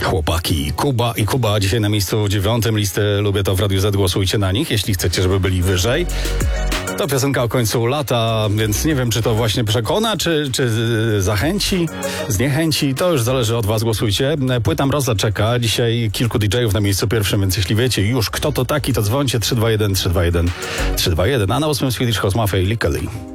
Chłopaki, Kuba dzisiaj na miejscu 9. Listy Lubię To w Radiu Z. Głosujcie na nich, jeśli chcecie, żeby byli wyżej. To piosenka o końcu lata, więc nie wiem, czy to właśnie przekona, czy zachęci, zniechęci. To już zależy od was, głosujcie. Płyta Mroza czeka. Dzisiaj kilku DJ-ów na miejscu pierwszym, więc jeśli wiecie już, kto to taki, to dzwońcie 321 321 321, a na 8 Swedish House Mafia i Likali.